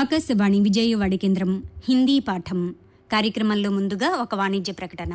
ఆకాశవాణి విజయవాడ కేంద్రం హిందీ పాఠం కార్యక్రమంలో ముందుగా ఒక వాణిజ్య ప్రకటన.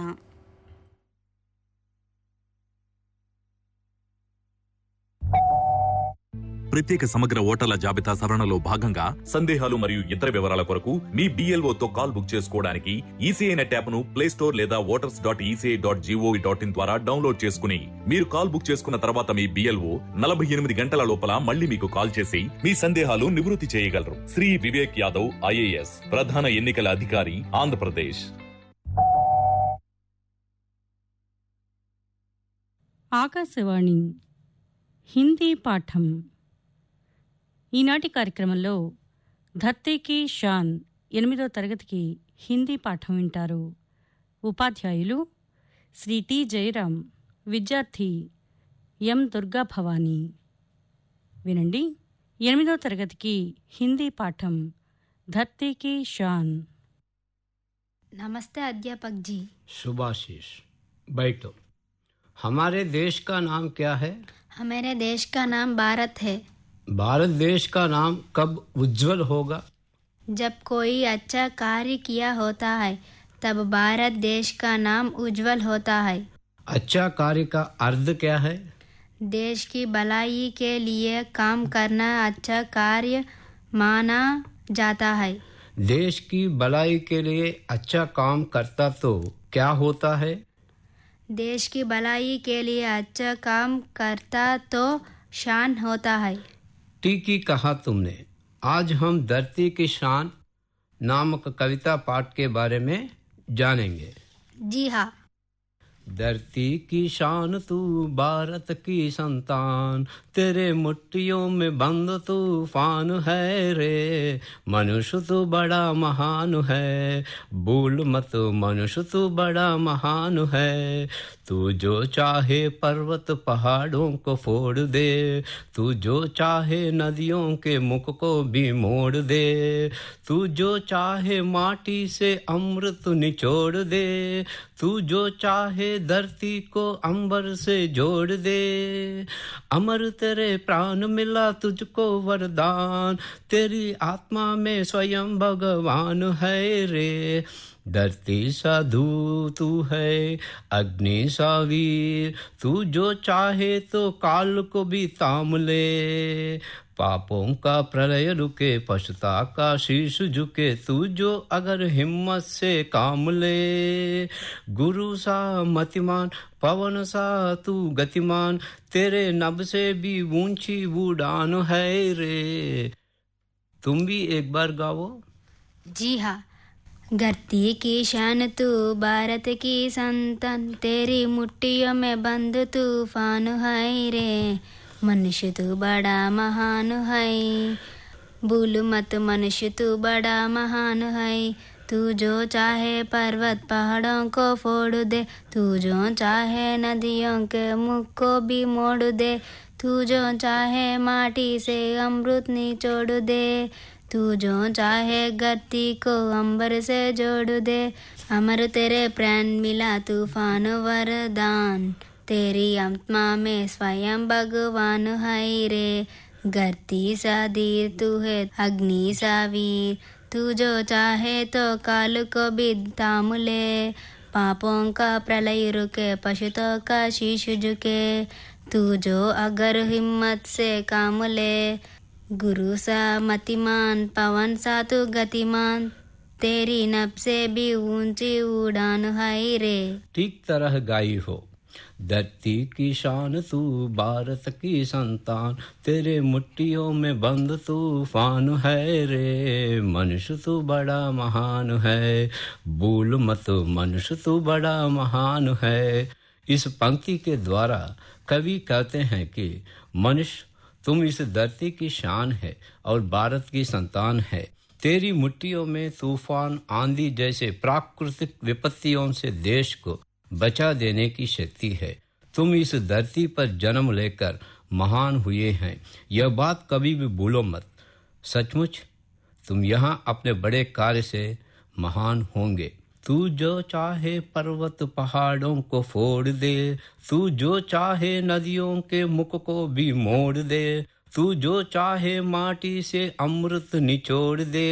ప్రత్యేక సమగ్ర ఓటర్ల జాబితా సవరణలో భాగంగా సందేహాలు మరియు ఇతర వివరాల కొరకు మీ BLO తో కాల్ బుక్ చేసుకోవడానికి ఈసీఐ నెట్ యాప్ ను ప్లే స్టోర్ లేదా voters.eci.gov.in ద్వారా డౌన్లోడ్ చేసుకుని మీరు కాల్ బుక్ చేసుకున్న తర్వాత మీ BLO 48 గంటల లోపల మళ్ళీ మీకు కాల్ చేసి మీ సందేహాలు నివృత్తి చేయగలరు. శ్రీ వివేక్ యాదవ్ IAS, ప్రధాన ఎన్నికల అధికారి, ఆంధ్రప్రదేశ్. ఆకాశవాణి హిందీ పాఠం. ఈనాటి కార్యక్రమంలో ధర్తీ కీ షాన్ 8వ తరగతికి హిందీ పాఠం వింటారు. ఉపాధ్యాయులు శ్రీ టి జయరాం, విద్యార్థి ఎం దుర్గా భవానీ. వినండి, 8వ తరగతికి హిందీ పాఠం ధర్తీ కీ షాన్. नमस्ते अध्यापक जी. शुभाशीष, बैठो. हमारे देश का नाम क्या है? हमारे देश का नाम भारत है. भारत देश का नाम कब उज्जवल होगा? जब कोई अच्छा कार्य किया होता है तब भारत देश का नाम उज्जवल होता है. अच्छा कार्य का अर्थ क्या है? देश की भलाई के लिए काम करना अच्छा कार्य माना जाता है. देश की भलाई के लिए अच्छा काम करता तो क्या होता है? देश की भलाई के लिए अच्छा काम करता तो शान होता है. ठीक ही कहा तुमने. आज हम धरती की शान नामक कविता पाठ के बारे में जानेंगे. जी हाँ. धरती की शान तू भारत की संतान, तेरे मुट्ठियों में बंद तूफान है रे. मनुष्य तू बड़ा महान है, भूल मत मनुष्य तू बड़ा महान है. तू जो चाहे पर्वत पहाड़ों को फोड़ दे, तू जो चाहे नदियों के मुख को भी मोड़ दे. तू जो चाहे माटी से अमृत निचोड़ दे, तू जो चाहे धरती को अंबर से जोड़ दे. अमर तेरे प्राण मिला तुझको वरदान, तेरी आत्मा में स्वयं भगवान है रे. धरती सा धूप तू है, अग्नि सा वीर, तू जो चाहे तो काल को भी थाम ले. पापों का प्रलय रुके, पछता का शीश झुके, तू जो अगर हिम्मत से काम ले. गुरु सा मतिमान, पवन सा तू गतिमान, तेरे नभ से भी ऊंची उड़ान है रे. तुम भी एक बार गाओ. जी हाँ. धरती की शान तू भारत की संतान, तेरी मुट्ठियों में बंद तूफान है रे. मनुष्य तू बड़ा महान है, भूल मत मनुष्य तू बड़ा महान है. तू जो चाहे पर्वत पहाड़ों को फोड़ दे, तू जो चाहे नदियों के मुख को भी मोड़ दे. तू जो चाहे माटी से अमृत निचोड़ दे, तू जो चाहे धरती को अंबर से जोड़ दे. अमर तेरे प्राण मिला तूफान वरदान, तेरी आत्मा में स्वयं भगवान है रे. धरती सा धीर तू है, अग्नि सा वीर, तू जो चाहे तो काल को भी थाम ले. पापों का प्रलय रुके, पशुओं का शीश झुके, तू जो अगर हिम्मत से काम ले. गुरु सा मतिमान, पवन सा तू गतिमान, तेरी नभ से भी ऊंची उड़ान है रे. ठीक तरह गाई हो. धरती की शान तू भारत की संतान, तेरे मुट्ठियों में बंद तूफान है रे. मनुष्य तू बड़ा महान है, भूल मत मनुष्य तू बड़ा महान है. इस पंक्ति के द्वारा कवि कहते हैं कि मनुष्य, तुम इस धरती की शान है और भारत की संतान है. तेरी मुट्ठियों में तूफान, आंधी जैसे प्राकृतिक विपत्तियों से देश को बचा देने की शक्ति है. तुम इस धरती पर जन्म लेकर महान हुए हैं, यह बात कभी भी भूलो मत. सचमुच तुम यहाँ अपने बड़े कार्य से महान होंगे. तू जो चाहे पर्वत पहाड़ों को फोड़ दे, तू जो चाहे नदियों के मुख को भी मोड़ दे. तू जो चाहे माटी से अमृत निचोड़ दे.